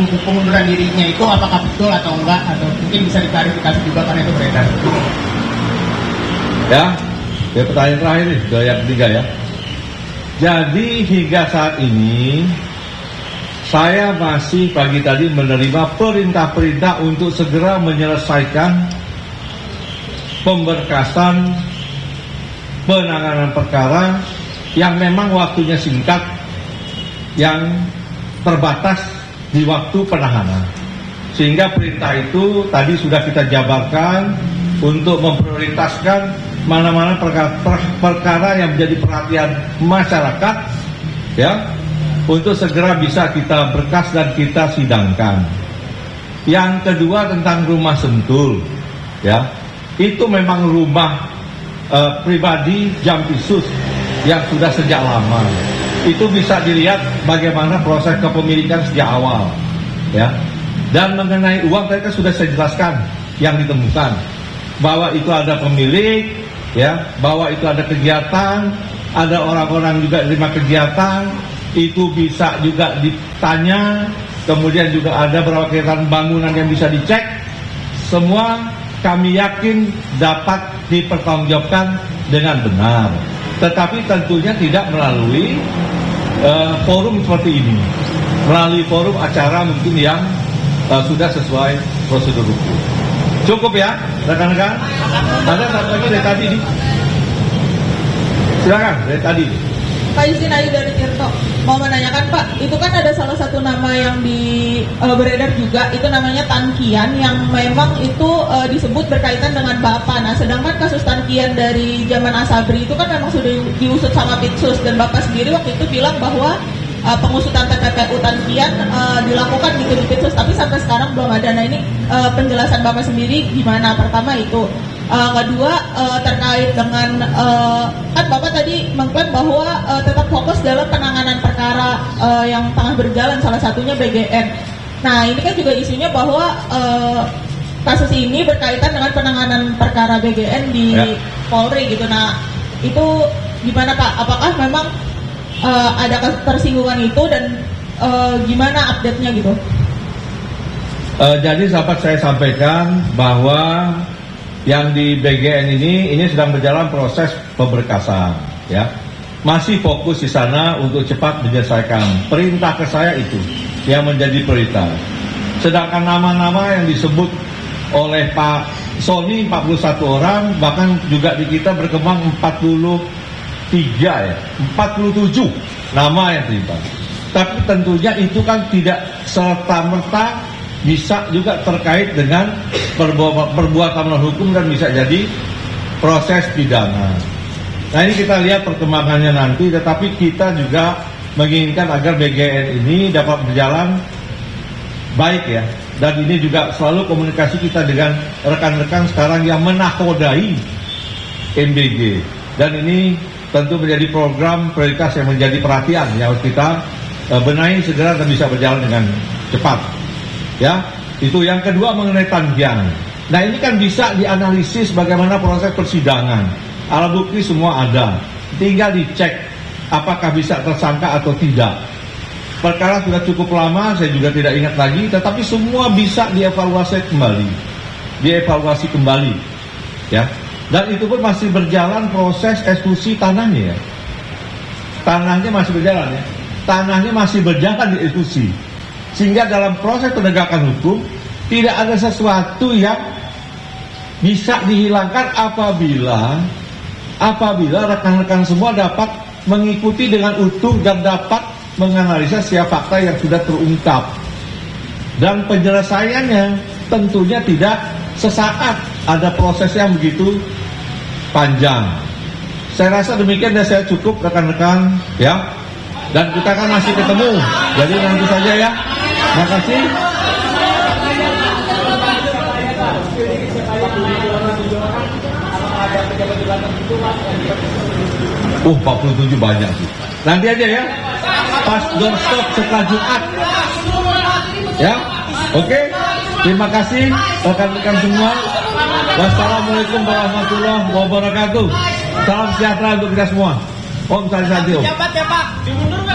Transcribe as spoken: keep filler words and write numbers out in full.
pengunduran dirinya itu apakah betul atau enggak, atau mungkin bisa diklarifikasi juga karena itu beredar. Ya, ya pertanyaan terakhir nih, ke yang ketiga ya. Jadi hingga saat ini saya masih pagi tadi menerima perintah-perintah untuk segera menyelesaikan pemberkasan penanganan perkara yang memang waktunya singkat, yang terbatas di waktu penahanan. Sehingga perintah itu tadi sudah kita jabarkan untuk memprioritaskan mana-mana perkara, perkara yang menjadi perhatian masyarakat, ya, untuk segera bisa kita berkas dan kita sidangkan. Yang kedua tentang rumah Sentul, ya, itu memang rumah eh, pribadi Jampisus yang sudah sejak lama. Itu bisa dilihat bagaimana proses kepemilikan sejak awal, ya. Dan mengenai uang tadi kan sudah saya jelaskan yang ditemukan, bahwa itu ada pemilik, ya, bahwa itu ada kegiatan, ada orang-orang juga terima kegiatan, itu bisa juga ditanya, kemudian juga ada beberapa kegiatan bangunan yang bisa dicek. Semua kami yakin dapat dipertanggungjawabkan dengan benar, tetapi tentunya tidak melalui uh, forum seperti ini, melalui forum acara mungkin yang uh, sudah sesuai prosedur hukum. Cukup ya, rekan-rekan? Ada satu lagi dari tadi nih. Silakan, dari tadi. Pak izin Ayu dari Tirto, mau menanyakan Pak, itu kan ada salah satu nama yang di uh, beredar juga, itu namanya Tan Kian, yang memang itu uh, disebut berkaitan dengan Bapak. Nah, sedangkan kasus Tan Kian dari zaman Asabri itu kan memang sudah diusut sama Pitsus, dan Bapak sendiri waktu itu bilang bahwa uh, pengusutan T P P U Tan Kian uh, dilakukan gitu di Pitsus, tapi sampai sekarang belum ada. Nah, ini uh, penjelasan Bapak sendiri gimana? Pertama itu. Uh, kedua uh, terkait dengan uh, kan Bapak tadi mengklaim bahwa uh, tetap fokus dalam penanganan perkara uh, yang tengah berjalan, salah satunya B G N. Nah, ini kan juga isunya bahwa uh, kasus ini berkaitan dengan penanganan perkara B G N di ya. Polri gitu. Nah, itu gimana Pak? Apakah memang uh, ada ketersinggungan itu, dan uh, gimana update-nya gitu? Uh, jadi sahabat saya sampaikan bahwa yang di B G N ini ini sedang berjalan proses pemberkasan, ya. Masih fokus di sana untuk cepat menyelesaikan. Perintah ke saya itu yang menjadi prioritas. Sedangkan nama-nama yang disebut oleh Pak Sony empat puluh satu orang, bahkan juga di kita berkembang empat puluh tiga ya, empat puluh tujuh nama yang terlibat. Tapi tentunya itu kan tidak serta-merta bisa juga terkait dengan perbu- perbuatan melawan hukum dan bisa jadi proses pidana. Nah, ini kita lihat perkembangannya nanti, tetapi kita juga menginginkan agar B G N ini dapat berjalan baik ya. Dan ini juga selalu komunikasi kita dengan rekan-rekan sekarang yang menakodai M B G. Dan ini tentu menjadi program prioritas yang menjadi perhatian yang harus kita uh, benahi segera dan bisa berjalan dengan cepat. Ya, itu yang kedua mengenai Tan Kian. Nah, ini kan bisa dianalisis bagaimana proses persidangan. Alat bukti semua ada, tinggal dicek apakah bisa tersangka atau tidak. Perkara sudah cukup lama, saya juga tidak ingat lagi, tetapi semua bisa dievaluasi kembali, dievaluasi kembali, ya. Dan itu pun masih berjalan proses eksekusi tanahnya, ya. Tanahnya masih berjalan, ya. Tanahnya masih berjalan dieksekusi. Sehingga dalam proses penegakan hukum tidak ada sesuatu yang bisa dihilangkan apabila apabila rekan-rekan semua dapat mengikuti dengan utuh dan dapat menganalisa setiap fakta yang sudah terungkap. Dan penyelesaiannya tentunya tidak sesaat, ada proses yang begitu panjang. Saya rasa demikian dan saya cukup rekan-rekan, ya. Dan kita kan masih ketemu, jadi nanti saja ya. Terima kasih. Uh, empat puluh tujuh banyak sih. Nanti aja ya. Pas doorstop setelah Jumat. Ya. Oke. Terima kasih rekan-rekan semua. Wassalamualaikum warahmatullahi wabarakatuh. Salam sejahtera untuk kita semua. Om Swastiastu. Jabat ya Pak. Dimundur